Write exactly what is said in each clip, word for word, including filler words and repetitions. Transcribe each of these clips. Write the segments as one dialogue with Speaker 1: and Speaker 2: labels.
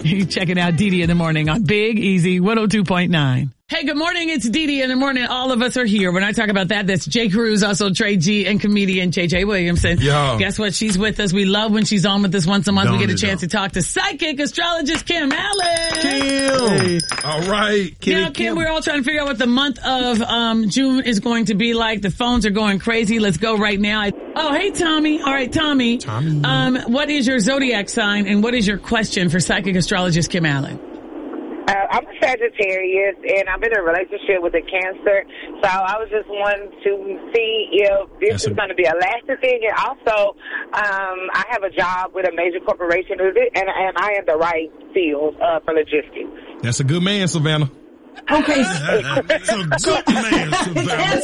Speaker 1: You checking out Dee Dee in the morning on Big Easy one oh two point nine. Hey, good morning. It's Dee Dee in the morning. All of us are here. When I talk about that, that's Jay Cruz, also Trey G, and comedian J J Williamson.
Speaker 2: Yo.
Speaker 1: Guess what? She's with us. We love when she's on with us once a month.
Speaker 2: Don't
Speaker 1: we get a
Speaker 2: it,
Speaker 1: chance
Speaker 2: though.
Speaker 1: to talk to psychic astrologist Kim Allen.
Speaker 2: Kim. Hey. All right. Kitty
Speaker 1: Now, Kim,
Speaker 2: Kim.
Speaker 1: we're all trying to figure out what the month of um June is going to be like. The phones are going crazy. Let's go right now. Oh, hey, Tommy. All right, Tommy.
Speaker 2: Tommy.
Speaker 1: Um, what is your zodiac sign, and what is your question for psychic astrologist Kim Allen?
Speaker 3: Uh, I'm a Sagittarius, and I'm in a relationship with a Cancer. So I was just wanting to see if this
Speaker 2: That's
Speaker 3: is
Speaker 2: a-
Speaker 3: going to be a lasting thing. And also, um, I have a job with a major corporation, and, and I am the right field uh, for logistics.
Speaker 2: That's a good man, Savannah.
Speaker 4: Okay.
Speaker 2: That's a good man, Savannah.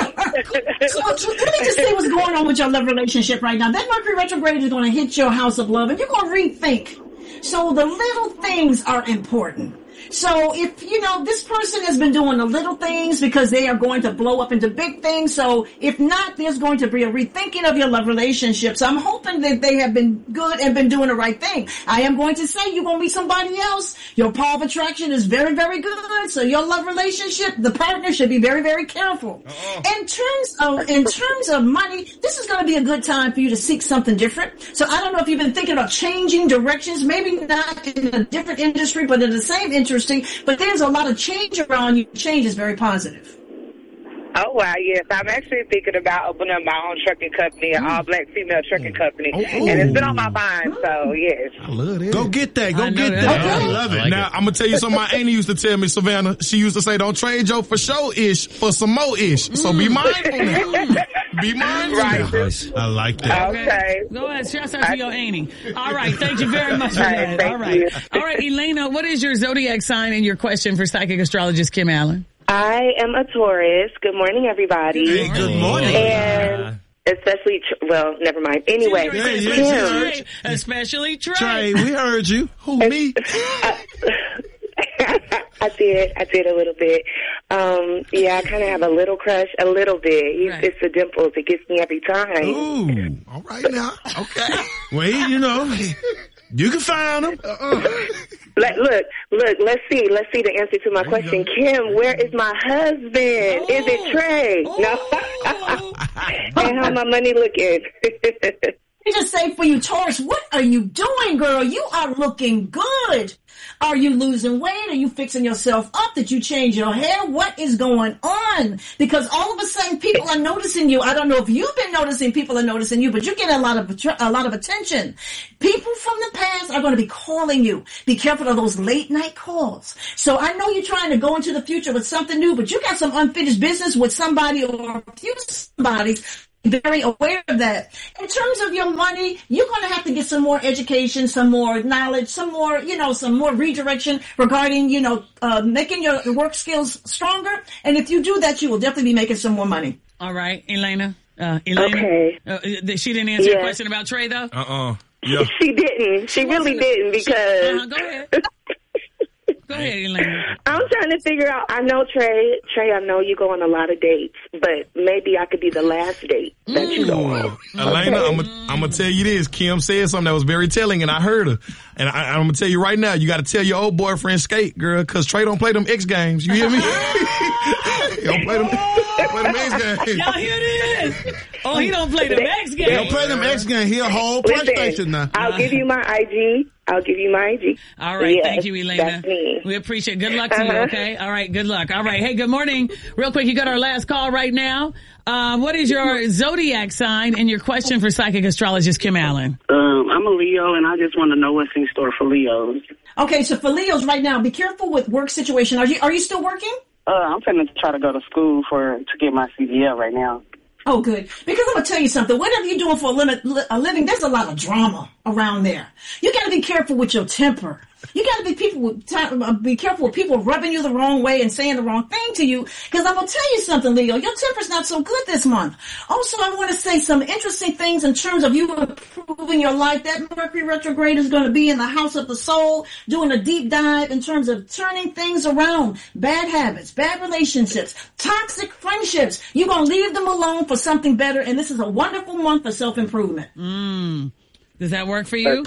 Speaker 4: So let me just say what's going on with your love relationship right now. That Mercury retrograde is going to hit your house of love, and you're going to rethink. So the little things are important. So if, you know, this person has been doing the little things because they are going to blow up into big things. So if not, there's going to be a rethinking of your love relationship. So I'm hoping that they have been good and been doing the right thing. I am going to say you're going to meet somebody else. Your power of attraction is very, very good. So your love relationship, the partner should be very, very careful. Uh-uh. In terms of, in terms of money, this is going to be a good time for you to seek something different. So I don't know if you've been thinking about changing directions, maybe not in a different industry, but in the same industry. But there's a lot of change around you. Change is very positive.
Speaker 3: Oh, wow, yes. I'm actually thinking about opening up my own trucking company, an all-black female trucking company.
Speaker 2: Oh, oh.
Speaker 3: And it's been on my mind, so, yes.
Speaker 2: I love it.
Speaker 5: Go get that. Go
Speaker 1: I know
Speaker 5: get
Speaker 1: that.
Speaker 5: that.
Speaker 1: Okay.
Speaker 5: I love it.
Speaker 2: Like now, I'm going to tell you something my auntie used to tell me, Savannah. She used to say, don't trade your for show-ish for some more-ish. So be mindful now. Be mindful
Speaker 3: Right.
Speaker 2: now.
Speaker 5: I like that.
Speaker 3: Okay.
Speaker 1: Go ahead. Shout out to your auntie. All right. Thank you very much for
Speaker 3: All right,
Speaker 1: that.
Speaker 3: thank
Speaker 1: All right.
Speaker 3: you.
Speaker 1: All right, Elena, what is your zodiac sign and your question for psychic astrologist Kim Allen?
Speaker 6: I am a Taurus. Good morning, everybody.
Speaker 5: Hey, good morning.
Speaker 6: And especially, tr- well, never mind. Anyway,
Speaker 1: She
Speaker 5: Yeah,
Speaker 1: already
Speaker 5: yeah,
Speaker 1: said
Speaker 5: she
Speaker 1: especially
Speaker 5: heard
Speaker 1: Trey. Especially Trey.
Speaker 5: Trey, we heard you. Who, me?
Speaker 6: I did. I did a little bit. Um, yeah, I kind of have a little crush, a little bit. He's,
Speaker 1: Right.
Speaker 6: It's the dimples. It gets me every time.
Speaker 5: Ooh, all right now. Okay. Wait, you know, you can find him. Uh-uh.
Speaker 6: Let, look, look, let's see. Let's see the answer to my question. Kim, where is my husband? Is it Trey? No. And how my money looking?
Speaker 4: Let me just say for you, Taurus, what are you doing, girl? You are looking good. Are you losing weight? Are you fixing yourself up? Did you change your hair? What is going on? Because all of a sudden people are noticing you. I don't know if you've been noticing people are noticing you, but you're getting a lot of a lot of attention. People from the past are going to be calling you. Be careful of those late night calls. So I know you're trying to go into the future with something new, but you got some unfinished business with somebody or a few somebodies. Very aware of that. In terms of your money, you're going to have to get some more education, some more knowledge, some more, you know, some more redirection regarding, you know, uh, making your work skills stronger. And if you do that, you will definitely be making some more money.
Speaker 1: All right, Elena. Uh, Elena.
Speaker 6: Okay.
Speaker 1: Uh, she didn't answer your
Speaker 6: Yes.
Speaker 1: question about Trey, though?
Speaker 2: Uh-uh. Yeah.
Speaker 6: She didn't. She really didn't because
Speaker 1: Uh-huh, go ahead. Go ahead, Elena.
Speaker 6: I'm trying to figure out. I know Trey. Trey, I know you go on a lot of dates, but maybe I could be the last date that you go on.
Speaker 2: Elena, I'm gonna I'm gonna tell you this. Kim said something that was very telling, and I heard her. And I, I'm gonna tell you right now, you got to tell your old boyfriend skate, girl, because Trey don't play them X games. You hear me? He don't play them, play them X games.
Speaker 1: Y'all hear this? Oh, he don't play the X game.
Speaker 5: Don't play them X games. He a whole PlayStation now.
Speaker 6: I'll give you my I G. I'll give you my I G.
Speaker 1: All right.
Speaker 6: Yes,
Speaker 1: Thank you, Elena.
Speaker 6: That's me.
Speaker 1: We appreciate it. Good luck to you,
Speaker 6: Uh-huh.
Speaker 1: okay? All right. Good luck. All right. Hey, good morning. Real quick, you got our last call right now. Um, what is your zodiac sign and your question for psychic astrologist Kim Allen?
Speaker 7: Um, I'm a Leo, and I just want to know what's in store for Leos.
Speaker 4: Okay, so for Leos right now, be careful with work situation. Are you are you still working?
Speaker 7: Uh, I'm finna try to go to school for to get my C D L right now.
Speaker 4: Oh, good. Because I'm going to tell you something. Whatever you're doing for a, limit, a living, there's a lot of drama around there. You got to be careful with your temper. You got to be people with time, uh, be careful with people rubbing you the wrong way and saying the wrong thing to you. Because I'm going to tell you something, Leo. Your temper's not so good this month. Also, I want to say some interesting things in terms of you improving your life. That Mercury retrograde is going to be in the house of the soul, doing a deep dive in terms of turning things around. Bad habits, bad relationships, toxic friendships. You're going to leave them alone for something better. And this is a wonderful month for self-improvement.
Speaker 1: Mm. Does that work for you?
Speaker 7: Okay.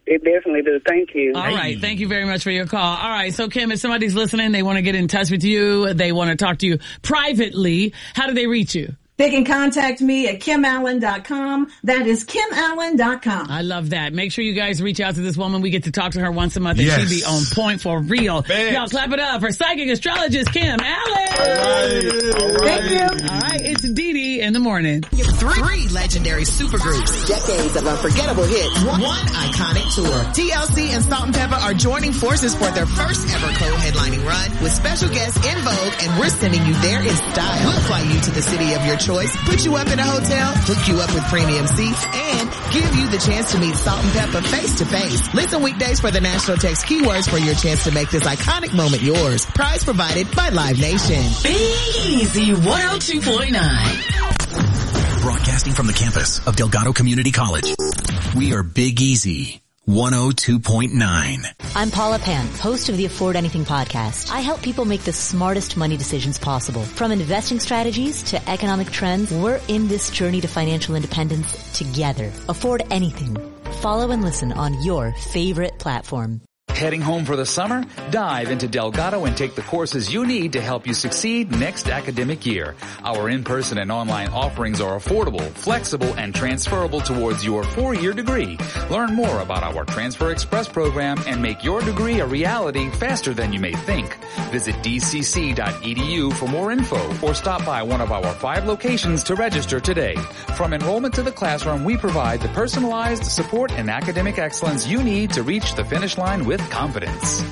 Speaker 7: It definitely do. Thank you.
Speaker 1: All right. Thank you very much for your call. All right. So, Kim, if somebody's listening, they want to get in touch with you, they want to talk to you privately, how do they reach you?
Speaker 4: They can contact me at kim allen dot com. That is kim allen dot com.
Speaker 1: I love that. Make sure you guys reach out to this woman. We get to talk to her once a month, and
Speaker 2: Yes.
Speaker 1: she be on point for real.
Speaker 2: Thanks.
Speaker 1: Y'all clap it up for psychic astrologist Kim Allen.
Speaker 2: All right. All right.
Speaker 4: Thank you.
Speaker 1: All right. It's Dee Dee in the morning.
Speaker 8: Three legendary supergroups. Decades of unforgettable hits. One, one iconic tour. T L C and Salt and Pepper are joining forces for their first ever co-headlining run with special guests In Vogue, and we're sending you there in style. We'll fly you to the city of your choice, put you up in a hotel, hook you up with premium seats, and give you the chance to meet Salt and Pepper face to face. Listen weekdays for the national text keywords for your chance to make this iconic moment yours. Prize provided by Live Nation.
Speaker 9: Big Easy one oh two point nine.
Speaker 10: Broadcasting from the campus of Delgado Community College. We are Big Easy one oh two point nine.
Speaker 11: I'm Paula Pan, host of the Afford Anything podcast. I help people make the smartest money decisions possible. From investing strategies to economic trends, we're in this journey to financial independence together. Afford Anything. Follow and listen on your favorite platform.
Speaker 12: Heading home for the summer? Dive into Delgado and take the courses you need to help you succeed next academic year. Our in-person and online offerings are affordable, flexible, and transferable towards your four-year degree. Learn more about our Transfer Express program and make your degree a reality faster than you may think. Visit d c c dot e d u for more info or stop by one of our five locations to register today. From enrollment to the classroom, we provide the personalized support and academic excellence you need to reach the finish line with confidence.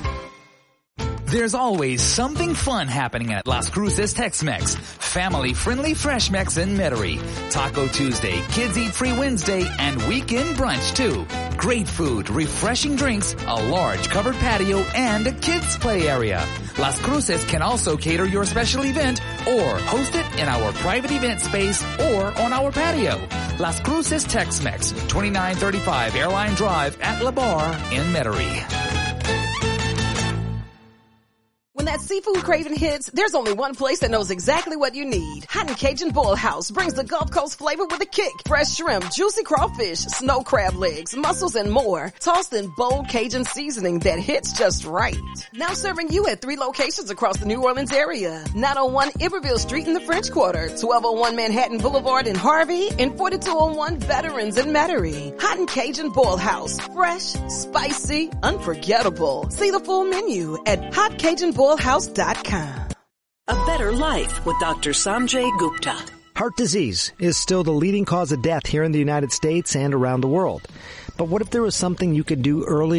Speaker 13: There's always something fun happening at Las Cruces Tex-Mex. Family-friendly Fresh Mex in Metairie. Taco Tuesday, Kids Eat Free Wednesday, and weekend brunch too. Great food, refreshing drinks, a large covered patio, and a kids play area. Las Cruces can also cater your special event or host it in our private event space or on our patio. Las Cruces Tex-Mex, twenty-nine thirty-five Airline Drive at La Bar in Metairie.
Speaker 14: When that seafood craving hits, there's only one place that knows exactly what you need. Hot and Cajun Boil House brings the Gulf Coast flavor with a kick. Fresh shrimp, juicy crawfish, snow crab legs, mussels, and more, tossed in bold Cajun seasoning that hits just right. Now serving you at three locations across the New Orleans area. nine oh one Iberville Street in the French Quarter, twelve oh one Manhattan Boulevard in Harvey, and forty-two oh one Veterans in Metairie. Hot and Cajun Boil House. Fresh, spicy, unforgettable. See the full menu at hot cajun boil house dot com.
Speaker 15: A better life with Doctor Sanjay Gupta.
Speaker 16: Heart disease is still the leading cause of death here in the United States and around the world. But what if there was something you could do early